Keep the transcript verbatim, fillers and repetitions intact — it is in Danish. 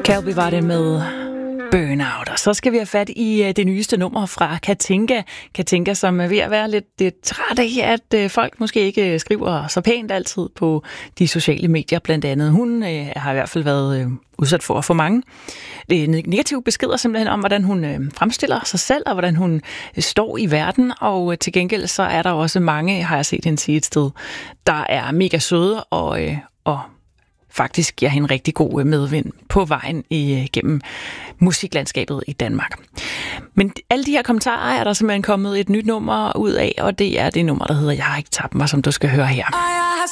Calby var det med Burnout. Og så skal vi have fat i det nyeste nummer fra Katinka. Katinka, som er ved at være lidt, lidt træt af, at folk måske ikke skriver så pænt altid på de sociale medier blandt andet. Hun øh, har i hvert fald været øh, udsat for at få mange øh, negative beskeder simpelthen om, hvordan hun øh, fremstiller sig selv, og hvordan hun øh, står i verden. Og øh, til gengæld så er der også mange, har jeg set hende sige et sted, der er mega søde og, øh, og faktisk giver hende rigtig god medvind på vejen igennem musiklandskabet i Danmark. Men alle de her kommentarer er der simpelthen kommet et nyt nummer ud af, og det er det nummer, der hedder Jeg har ikke tabt mig, som du skal høre her.